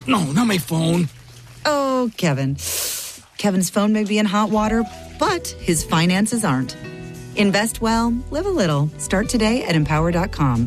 No, not my phone. Oh, Kevin. Kevin's phone may be in hot water, but his finances aren't. Invest well, live a little. Start today at Empower.com.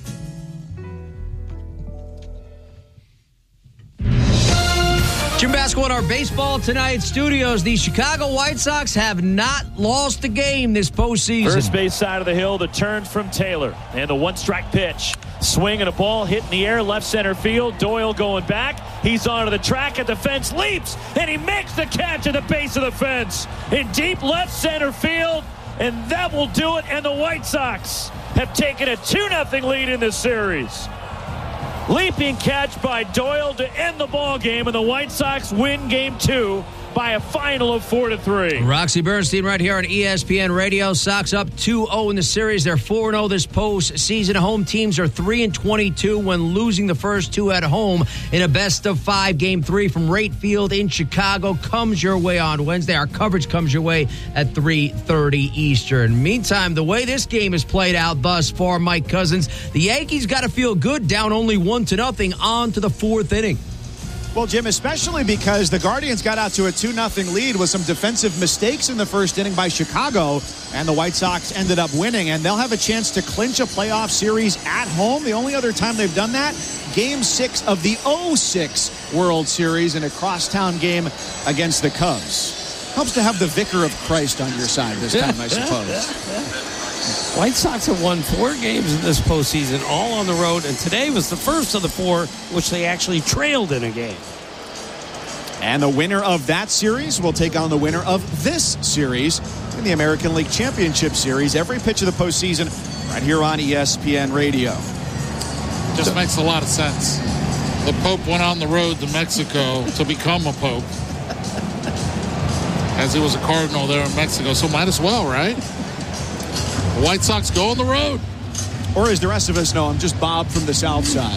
Jim Basketball in our baseball tonight studios. The Chicago White Sox have not lost a game this postseason. First base side of the hill, the turn from Taylor. And the one-strike pitch. Swing and a ball hit in the air, left center field. Doyle going back. He's onto the track at the fence, leaps, and he makes the catch at the base of the fence in deep left center field. And that will do it. And the White Sox have taken a 2-0 lead in this series. Leaping catch by Doyle to end the ball game, and the White Sox win Game 2 by a final of 4-3. Roxy Bernstein right here on ESPN Radio. Sox up 2-0 in the series. They're 4-0 this postseason. Home teams are 3-22 when losing the first two at home in a best-of-5. Game 3 from Rate Field in Chicago comes your way on Wednesday. Our coverage comes your way at 3:30 Eastern. Meantime, the way this game has played out thus far, Mike Cousins, the Yankees got to feel good, down only 1-0 on to the fourth inning. Well, Jim, especially because the Guardians got out to a 2-0 lead with some defensive mistakes in the first inning by Chicago, and the White Sox ended up winning, and they'll have a chance to clinch a playoff series at home. The only other time they've done that, Game 6 of the 2006 World Series in a crosstown game against the Cubs. Helps to have the Vicar of Christ on your side this time, I suppose. White Sox have won 4 games in this postseason, all on the road, and today was the first of the 4 which they actually trailed in a game. And the winner of that series will take on the winner of this series in the American League Championship Series. Every pitch of the postseason right here on ESPN Radio. Just makes a lot of sense. The Pope went on the road to Mexico to become a Pope, as he was a Cardinal there in Mexico, so might as well, right? The White Sox go on the road. Or as the rest of us know, I'm just Bob from the South Side.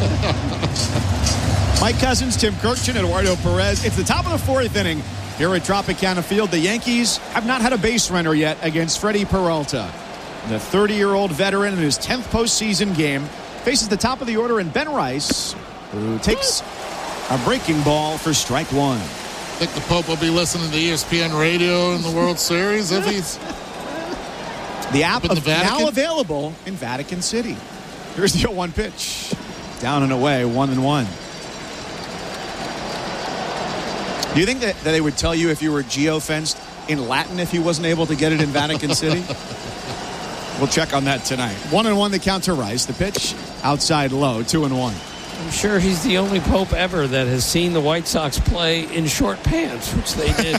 Mike Cousins, Tim Kirkchin, Eduardo Perez. It's the top of the fourth inning here at Tropicana Field. The Yankees have not had a base runner yet against Freddie Peralta. The 30-year-old veteran in his 10th postseason game faces the top of the order in Ben Rice, who takes a breaking ball for strike one. I think the Pope will be listening to ESPN Radio in the World Series if he's... The app now available in Vatican City. Here's the 0-1 pitch. Down and away, 1-1. Do you think that they would tell you if you were geofenced in Latin if he wasn't able to get it in Vatican City? We'll check on that tonight. 1-1 the count to Rice. The pitch outside low, 2-1. I'm sure he's the only Pope ever that has seen the White Sox play in short pants, which they did.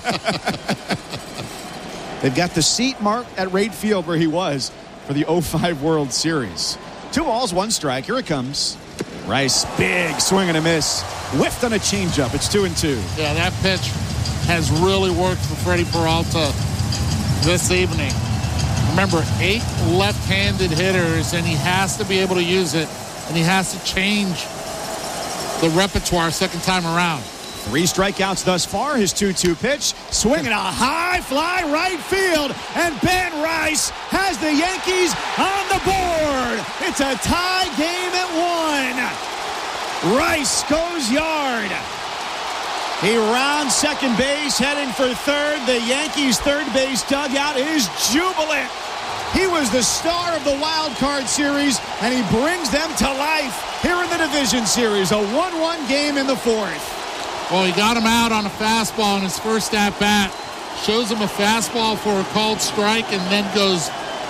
They've got the seat marked at Rate Field where he was for the 2005 World Series. 2 balls, 1 strike. Here it comes. Rice, big swing and a miss. Whiffed on a changeup. It's 2-2. Yeah, that pitch has really worked for Freddie Peralta this evening. Remember, 8 left-handed hitters, and he has to be able to use it, and he has to change the repertoire second time around. 3 strikeouts thus far. His 2-2 pitch. Swinging a high fly right field. And Ben Rice has the Yankees on the board. It's a tie game at 1. Rice goes yard. He rounds second base, heading for third. The Yankees' third base dugout is jubilant. He was the star of the wild card series, and he brings them to life here in the division series. A 1-1 game in the 4th. Well, he got him out on a fastball in his first at-bat. Shows him a fastball for a called strike and then goes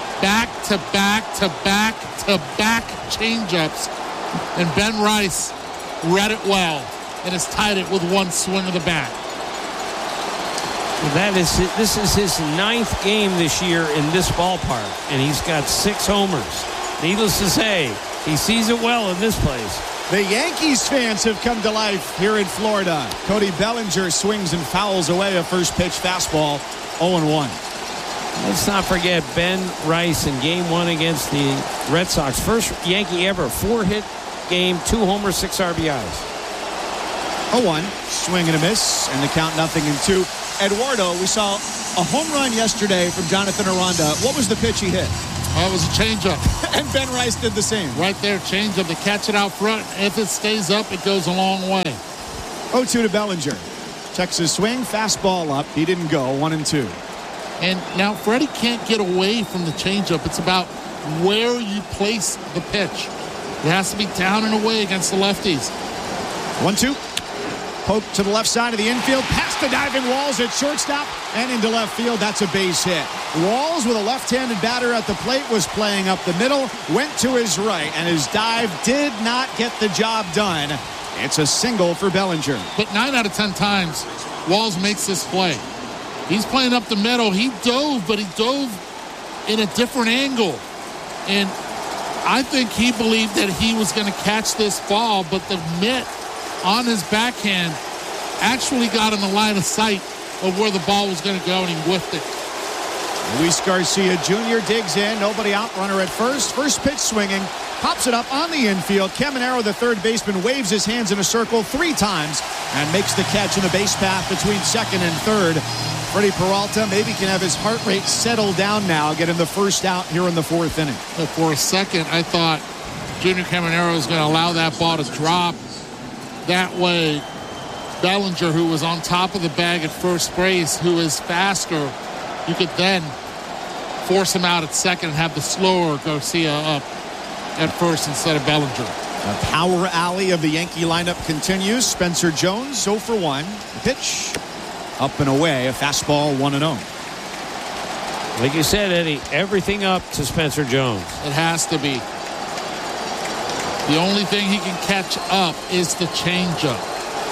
back-to-back-to-back-to-back changeups. And Ben Rice read it well and has tied it with 1 swing of the bat. This is his 9th game this year in this ballpark, and he's got 6 homers. Needless to say, he sees it well in this place. The Yankees fans have come to life here in Florida. Cody Bellinger swings and fouls away a first pitch fastball, 0-1. Let's not forget Ben Rice in Game 1 against the Red Sox. First Yankee ever, 4-hit game, 2 homers, 6 RBIs. 0-1, swing and a miss, and the count 0-2. Eduardo, we saw a home run yesterday from Jonathan Aranda. What was the pitch he hit? Oh, it was a changeup. And Ben Rice did the same. Right there, changeup to catch it out front. If it stays up, it goes a long way. 0-2 to Bellinger. Checks his swing, fastball up. He didn't go, 1-2. And now Freddie can't get away from the changeup. It's about where you place the pitch. It has to be down and away against the lefties. 1-2. Poke to the left side of the infield. Past the diving Walls at shortstop and into left field. That's a base hit. Walls, with a left-handed batter at the plate, was playing up the middle. Went to his right, and his dive did not get the job done. It's a single for Bellinger. But 9 out of 10 times, Walls makes this play. He's playing up the middle. He dove, but he dove in a different angle. And I think he believed that he was going to catch this ball, but the mitt on his backhand actually got in the line of sight of where the ball was going to go, and he whiffed it. Luis Garcia Jr. digs in. Nobody out. Runner at first. First pitch swinging. Pops it up on the infield. Caminero, the third baseman, waves his hands in a circle 3 times and makes the catch in the base path between second and third. Freddie Peralta maybe can have his heart rate settle down now, getting the first out here in the 4th inning. For a second, I thought Junior Caminero was going to allow that ball to drop. That way, Bellinger, who was on top of the bag at first base, who is faster, you could then force him out at second and have the slower Garcia up at first instead of Bellinger. The power alley of the Yankee lineup continues. Spencer Jones, 0 for 1. The pitch, up and away, a fastball, 1-0. Like you said, Eddie, everything up to Spencer Jones. It has to be. The only thing he can catch up is the changeup.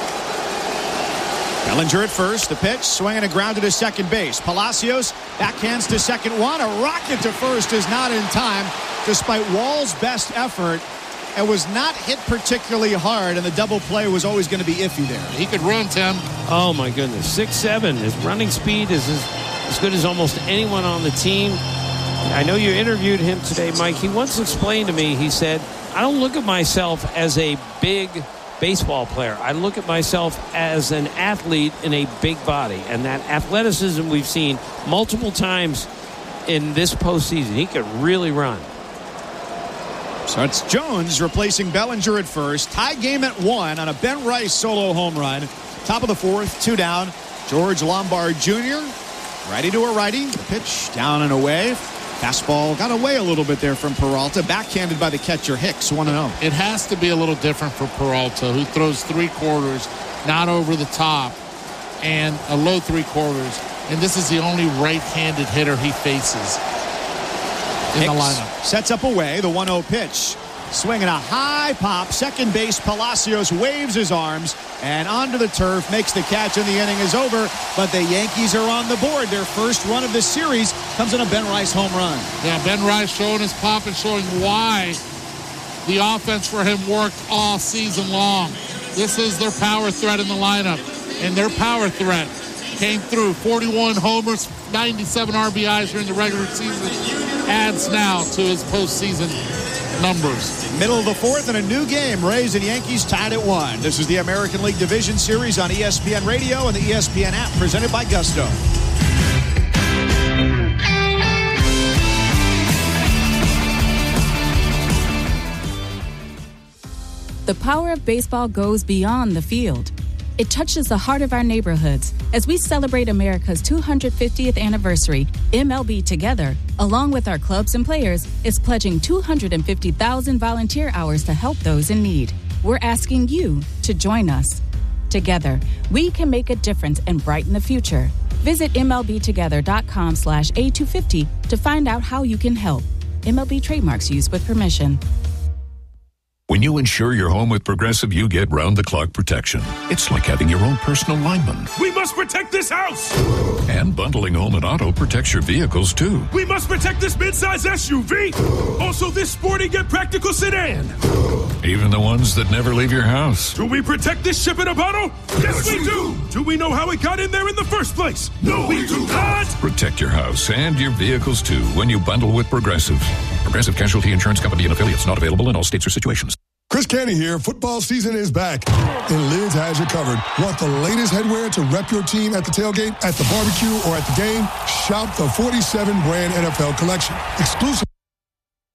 Bellinger at first. The pitch, swinging a ground to second base. Palacios backhands to second one. A rocket to first is not in time, despite Wall's best effort. It was not hit particularly hard, and the double play was always going to be iffy there. He could run, Tim. Oh, my goodness. 6'7". His running speed is as good as almost anyone on the team. I know you interviewed him today, Mike. He once explained to me, he said, I don't look at myself as a big baseball player. I look at myself as an athlete in a big body. And that athleticism we've seen multiple times in this postseason. He could really run. So it's Jones replacing Bellinger at first. Tie game at 1 on a Ben Rice solo home run. Top of the 4th, 2 down. George Lombard Jr. righty to a righty. The pitch down and away. Fastball got away a little bit there from Peralta. Backhanded by the catcher Hicks, 1-0. It has to be a little different for Peralta, who throws 3/4, not over the top, and a low 3/4. And this is the only right-handed hitter he faces in the lineup. Sets up away, the 1-0 pitch. Swinging a high pop. Second base, Palacios waves his arms and onto the turf, makes the catch, and the inning is over. But the Yankees are on the board. Their first run of the series comes in a Ben Rice home run. Yeah, Ben Rice showing his pop and showing why the offense for him worked all season long. This is their power threat in the lineup, and their power threat came through. 41 homers, 97 RBIs during the regular season. Adds now to his postseason numbers. Middle of the 4th and a new game. Rays and Yankees tied at 1. This is the American League Division Series on ESPN Radio and the ESPN app, presented by Gusto. The power of baseball goes beyond the field. It touches the heart of our neighborhoods. As we celebrate America's 250th anniversary, MLB Together, along with our clubs and players, is pledging 250,000 volunteer hours to help those in need. We're asking you to join us. Together, we can make a difference and brighten the future. Visit MLBtogether.com/A250 to find out how you can help. MLB trademarks used with permission. When you insure your home with Progressive, you get round-the-clock protection. It's like having your own personal lineman. We must protect this house! And bundling home and auto protects your vehicles, too. We must protect this midsize SUV! Also this sporty yet practical sedan! Even the ones that never leave your house. Do we protect this ship in a bottle? Yes, we do! Do we know how it got in there in the first place? No, we do not! Protect your house and your vehicles, too, when you bundle with Progressive. Progressive Casualty Insurance Company and affiliates, not available in all states or situations. Chris Canty here. Football season is back, and Lids has you covered. Want the latest headwear to rep your team at the tailgate, at the barbecue, or at the game? Shop the 47 brand NFL collection. Exclusive